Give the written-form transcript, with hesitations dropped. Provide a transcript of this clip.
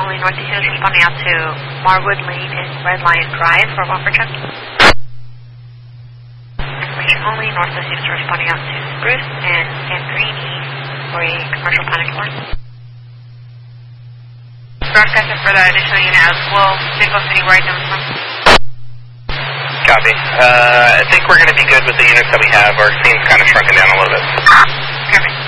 only Northeast units responding out to Marwood Lane and Red Lion Drive for Walker check. Information only, Northwest units responding out to Spruce and Green East for a commercial panic alarm. Broadcasting for the additional unit as well. Vehicle City right down front. Copy. I think we're going to be good with the units that we have. Our team's kind of shrunken down a little bit. Perfect.